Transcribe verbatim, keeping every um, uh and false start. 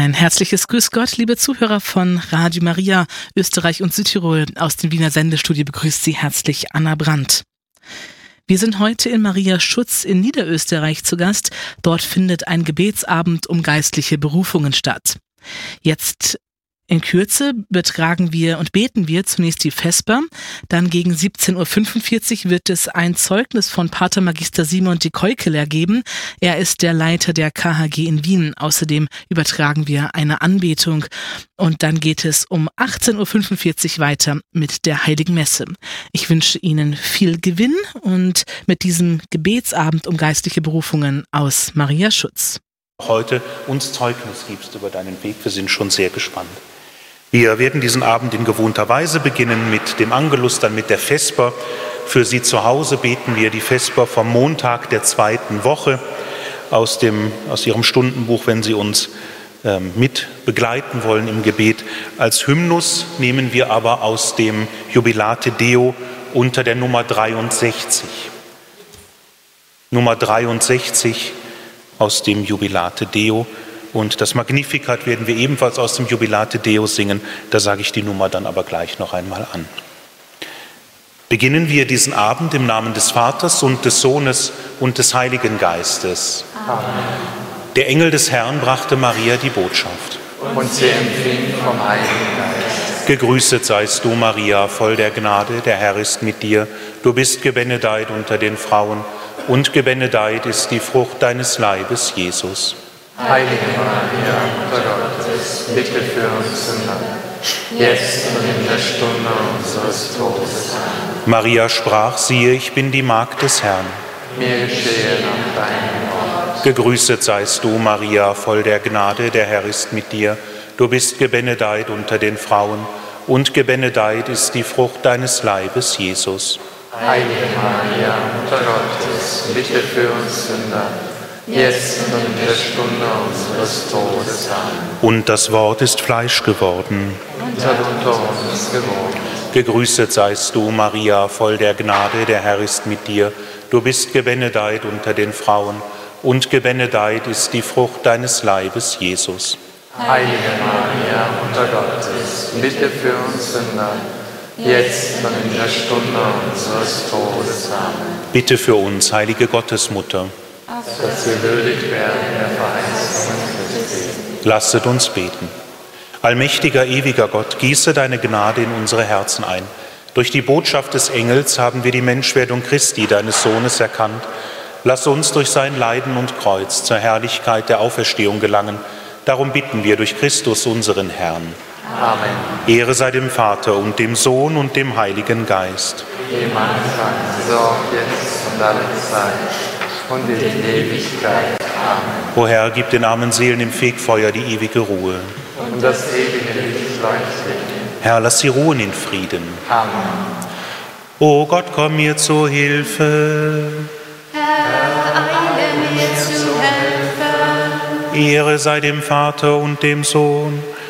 Ein herzliches Grüß Gott, liebe Zuhörer von Radio Maria, Österreich und Südtirol. Aus dem Wiener Sendestudio begrüßt Sie herzlich Anna Brandt. Wir sind heute in Maria Schutz in Niederösterreich zu Gast. Dort findet ein Gebetsabend um geistliche Berufungen statt. Jetzt in Kürze betragen wir und beten wir zunächst die Vesper. Dann gegen siebzehn Uhr fünfundvierzig wird es ein Zeugnis von Pater Magister Simon de Keukeler geben. Er ist der Leiter der K H G in Wien. Außerdem übertragen wir eine Anbetung. Und dann geht es um achtzehn Uhr fünfundvierzig weiter mit der Heiligen Messe. Ich wünsche Ihnen viel Gewinn und mit diesem Gebetsabend um geistliche Berufungen aus Maria Schutz. Heute uns Zeugnis gibst über deinen Weg. Wir sind schon sehr gespannt. Wir werden diesen Abend in gewohnter Weise beginnen mit dem Angelus, dann mit der Vesper. Für Sie zu Hause beten wir die Vesper vom Montag der zweiten Woche aus, dem, aus Ihrem Stundenbuch, wenn Sie uns ähm, mit begleiten wollen im Gebet. Als Hymnus nehmen wir aber aus dem Jubilate Deo unter der Nummer dreiundsechzig. Nummer dreiundsechzig aus dem Jubilate Deo. Und das Magnificat werden wir ebenfalls aus dem Jubilate Deo singen. Da sage ich die Nummer dann aber gleich noch einmal an. Beginnen wir diesen Abend im Namen des Vaters und des Sohnes und des Heiligen Geistes. Amen. Der Engel des Herrn brachte Maria die Botschaft. Und sie empfing vom Heiligen Geist. Gegrüßet seist du, Maria, voll der Gnade, der Herr ist mit dir. Du bist gebenedeit unter den Frauen, und gebenedeit ist die Frucht deines Leibes, Jesus. Heilige Maria, Mutter Gottes, bitte für uns Sünder, jetzt und in der Stunde unseres Todes. Amen. Maria sprach, siehe, ich bin die Magd des Herrn. Mir geschehe nach deinem Wort. Gegrüßet seist du, Maria, voll der Gnade, der Herr ist mit dir. Du bist gebenedeit unter den Frauen, und gebenedeit ist die Frucht deines Leibes, Jesus. Heilige Maria, Mutter Gottes, bitte für uns Sünder, jetzt und in der Stunde unseres Todes. Amen. Und das Wort ist Fleisch geworden. Und hat unter uns gewohnt. Gegrüßet seist du, Maria, voll der Gnade, der Herr ist mit dir. Du bist gebenedeit unter den Frauen, und gebenedeit ist die Frucht deines Leibes, Jesus. Heilige Maria, Mutter Gottes, bitte für uns Sünder, jetzt und in der Stunde unseres Todes. Amen. Bitte für uns, heilige Gottesmutter, dass wir würdig werden der Verheißungen Christi. lasset uns beten. Allmächtiger, ewiger Gott, gieße deine Gnade in unsere Herzen ein. Durch die Botschaft des Engels haben wir die Menschwerdung Christi, deines Sohnes, erkannt. Lass uns durch sein Leiden und Kreuz zur Herrlichkeit der Auferstehung gelangen. Darum bitten wir durch Christus, unseren Herrn. Amen. Ehre sei dem Vater und dem Sohn und dem Heiligen Geist. Wie am Anfang, so auch jetzt und alle Zeit und in Ewigkeit. Amen. O Herr, gib den armen Seelen im Fegfeuer die ewige Ruhe. Und das ewige Licht leuchtet. Herr, lass sie ruhen in Frieden. Amen. O Gott, komm mir zu Hilfe. Herr, eile mir zu Hilfe. Ehre sei dem Vater und dem Sohn